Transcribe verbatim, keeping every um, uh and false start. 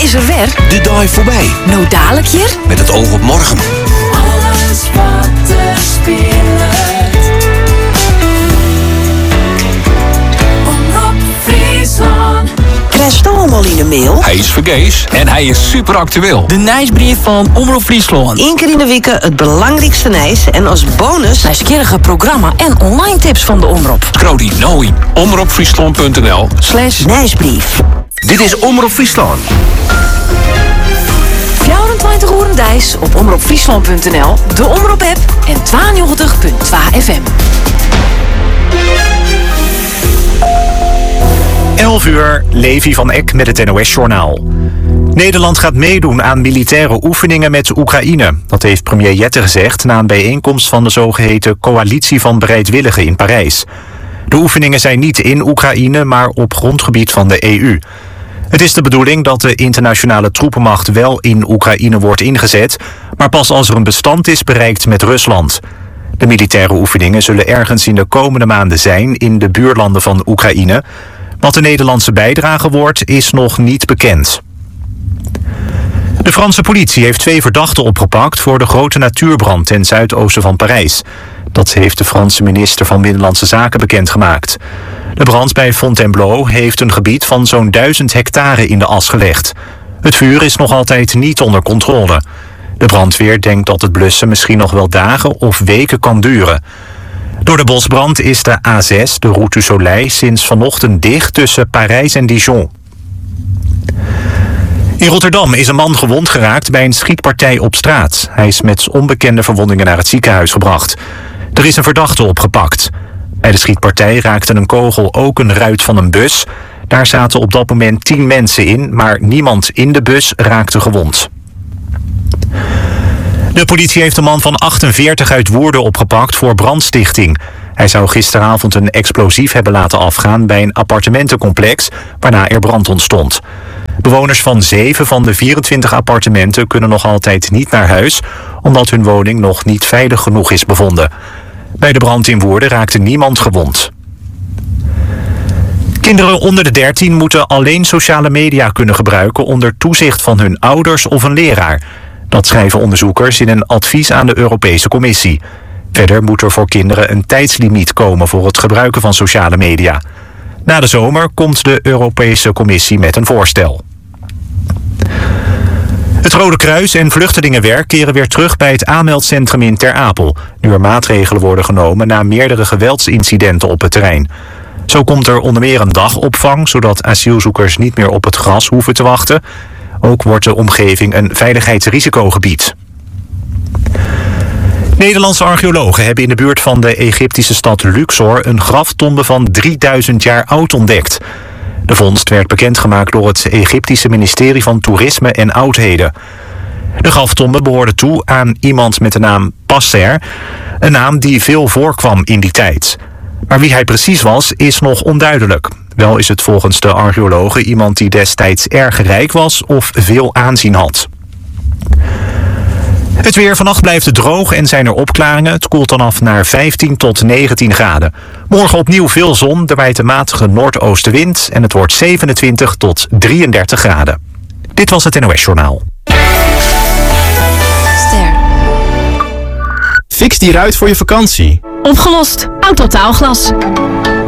is er weer. De dag voorbij. Nou dadelijk hier. Met het oog op morgen. Alles wat er speelt. Omroep Friesland. Krijg je allemaal in de mail? Hij is vergees en hij is super actueel. De nieuwsbrief van Omroep Friesland. Eén keer in de week het belangrijkste nieuws. En als bonus Nieuwsgierige programma en online tips van de omroep. Scroll die nou in omroepfriesland.nl Slash nieuwsbrief. Dit is Omroep Friesland. vierentwintig uur dijs op omroepfriesland punt n l, de omroep-app en tweeënnegentig punt twee F M. elf uur, Levi van Eck met het N O S-journaal. Nederland gaat meedoen aan militaire oefeningen met Oekraïne. Dat heeft premier Jette gezegd na een bijeenkomst van de zogeheten Coalitie van Bereidwilligen in Parijs. De oefeningen zijn niet in Oekraïne, maar op grondgebied van de E U. Het is de bedoeling dat de internationale troepenmacht wel in Oekraïne wordt ingezet, maar pas als er een bestand is bereikt met Rusland. De militaire oefeningen zullen ergens in de komende maanden zijn in de buurlanden van Oekraïne. Wat de Nederlandse bijdrage wordt, is nog niet bekend. De Franse politie heeft twee verdachten opgepakt voor de grote natuurbrand ten zuidoosten van Parijs. Dat heeft de Franse minister van Binnenlandse Zaken bekendgemaakt. De brand bij Fontainebleau heeft een gebied van zo'n duizend hectare in de as gelegd. Het vuur is nog altijd niet onder controle. De brandweer denkt dat het blussen misschien nog wel dagen of weken kan duren. Door de bosbrand is de A zes, de Route du Soleil, sinds vanochtend dicht tussen Parijs en Dijon. In Rotterdam is een man gewond geraakt bij een schietpartij op straat. Hij is met onbekende verwondingen naar het ziekenhuis gebracht. Er is een verdachte opgepakt. Bij de schietpartij raakte een kogel ook een ruit van een bus. Daar zaten op dat moment tien mensen in, maar niemand in de bus raakte gewond. De politie heeft een man van achtenveertig uit Woerden opgepakt voor brandstichting. Hij zou gisteravond een explosief hebben laten afgaan bij een appartementencomplex, waarna er brand ontstond. Bewoners van zeven van de vierentwintig appartementen kunnen nog altijd niet naar huis, omdat hun woning nog niet veilig genoeg is bevonden. Bij de brand in Woerden raakte niemand gewond. Kinderen onder de dertien moeten alleen sociale media kunnen gebruiken onder toezicht van hun ouders of een leraar. Dat schrijven onderzoekers in een advies aan de Europese Commissie. Verder moet er voor kinderen een tijdslimiet komen voor het gebruiken van sociale media. Na de zomer komt de Europese Commissie met een voorstel. Het Rode Kruis en Vluchtelingenwerk keren weer terug bij het aanmeldcentrum in Ter Apel, nu er maatregelen worden genomen na meerdere geweldsincidenten op het terrein. Zo komt er onder meer een dagopvang, zodat asielzoekers niet meer op het gras hoeven te wachten. Ook wordt de omgeving een veiligheidsrisicogebied. Nederlandse archeologen hebben in de buurt van de Egyptische stad Luxor een graftombe van drieduizend jaar oud ontdekt. De vondst werd bekendgemaakt door het Egyptische ministerie van Toerisme en Oudheden. De graftombe behoorde toe aan iemand met de naam Passer, een naam die veel voorkwam in die tijd. Maar wie hij precies was, is nog onduidelijk. Wel is het volgens de archeologen iemand die destijds erg rijk was of veel aanzien had. Het weer: vannacht blijft het droog en zijn er opklaringen. Het koelt dan af naar vijftien tot negentien graden. Morgen opnieuw veel zon, er waait een matige noordoostenwind en het wordt zevenentwintig tot drieëndertig graden. Dit was het N O S-journaal. Ster. Fix die ruit voor je vakantie. Opgelost. Autotaalglas.